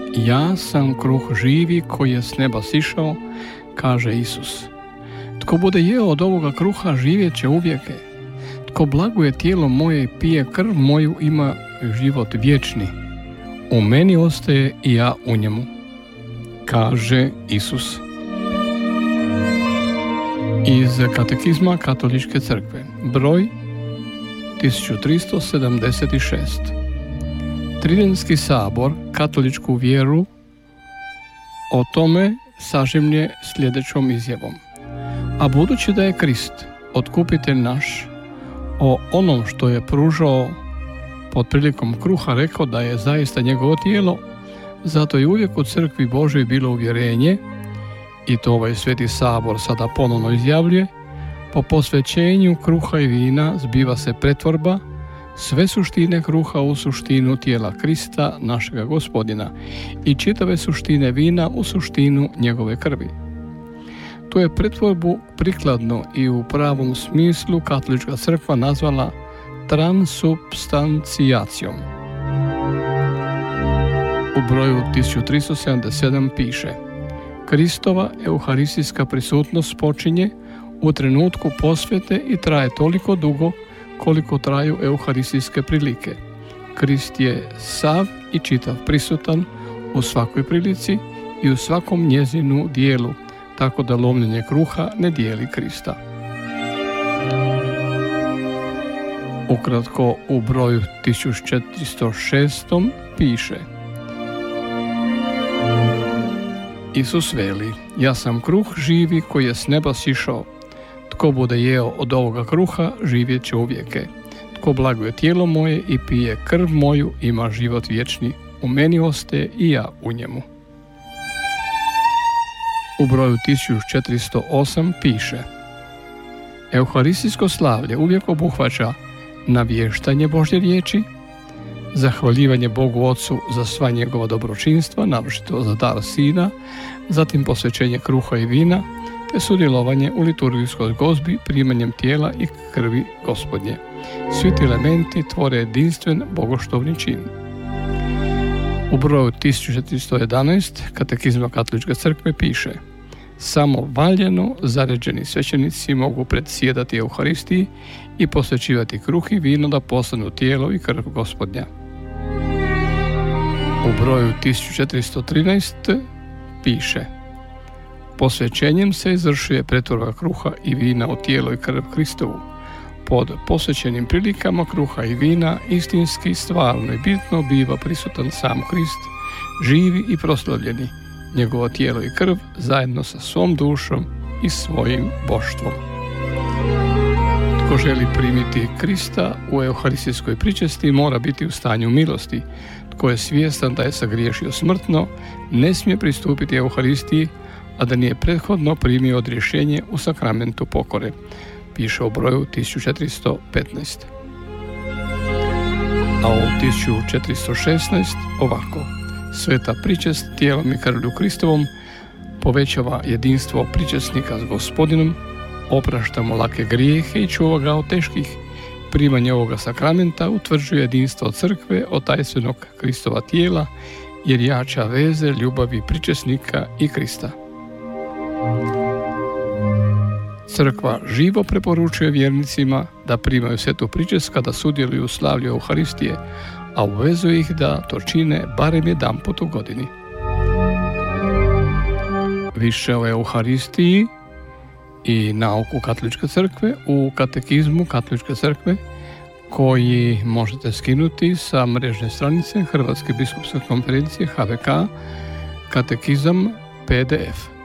Ja sam kruh živi koji je s neba sišao, kaže Isus. Tko bude jeo od ovoga kruha živjet će uvijeke. Tko blaguje tijelo moje i pije krv moju ima život vječni. U meni ostaje i ja u njemu, kaže Isus. Iz Katekizma Katoličke crkve, broj 1376. Tridenski sabor katoličku vjeru o tome sažimlje sljedećom izjavom. A budući da je Krist, otkupitelj naš, o onom što je pružao pod prilikom kruha rekao da je zaista njegovo tijelo, zato je uvijek u crkvi Božoj bilo uvjerenje, i to ovaj sveti sabor sada ponovno izjavljuje, po posvećenju kruha i vina zbiva se pretvorba sve suštine kruha u suštinu tijela Krista, našega Gospodina, i čitave suštine vina u suštinu njegove krvi. Tu je pretvorbu prikladno i u pravom smislu katolička crkva nazvala transubstancijacijom. U broju 1377 piše: Kristova euharistijska prisutnost počinje u trenutku posvete i traje toliko dugo koliko traju euharistijske prilike. Krist je sav i čitav prisutan u svakoj prilici i u svakom njezinu dijelu, tako da lomljenje kruha ne dijeli Krista. Ukratko u broju 1406 piše: Isus veli, ja sam kruh živi koji je s neba sišao. Tko bude jeo od ovoga kruha, živjet će uvijeke. Tko blaguje tijelo moje i pije krv moju, ima život vječni. U meni ostaje i ja u njemu. U broju 1408 piše: Euharistijsko slavlje uvijek obuhvaća navještanje Božje riječi, zahvaljivanje Bogu Ocu za sva njegova dobročinstva, naročito za dar Sina, zatim posvećenje kruha i vina, te sudjelovanje u liturgijskoj gozbi primanjem tijela i krvi Gospodnje. Svi ti elementi tvore jedinstven bogoštovni čin. U broju 1411 Katekizma Katoličke crkve piše: Samo valjano zaređeni svećenici mogu predsjedati Euharistiji i posvećivati kruh i vino da postanu tijelo i krv Gospodnja. U broju 1413 piše: Posvećenjem se izvršuje pretvorba kruha i vina u tijelo i krv Kristovu. Pod posvećenim prilikama kruha i vina istinski, stvarno i bitno biva prisutan sam Krist, živi i proslavljeni, njegovo tijelo i krv zajedno sa svom dušom i svojim boštvom. Tko želi primiti Krista u euharistijskoj pričesti mora biti u stanju milosti. Tko je svjestan da je sagriješio smrtno, ne smije pristupiti Euharistiji, a da nije prethodno primio odrješenje u sakramentu pokore, piše u broju 1415. A u 1416 ovako: Sveta pričest tijelom i krvlju Kristovom povećava jedinstvo pričesnika s Gospodinom, oprašta mu lake grijehe i čuva ga od teških. Primanje ovoga sakramenta utvrđuje jedinstvo crkve od tajstvenog Kristova tijela, jer jača veze ljubavi pričesnika i Krista. Crkva živo preporučuje vjernicima da primaju svetu pričest kada sudjeluju u slavlju Euharistije, a obvezuje ih da to čine barem jedanput u godini. Više o Euharistiji i nauku Katoličke crkve u Katekizmu Katoličke crkve, koji možete skinuti sa mrežne stranice Hrvatske biskupske konferencije HBK Katekizam PDF.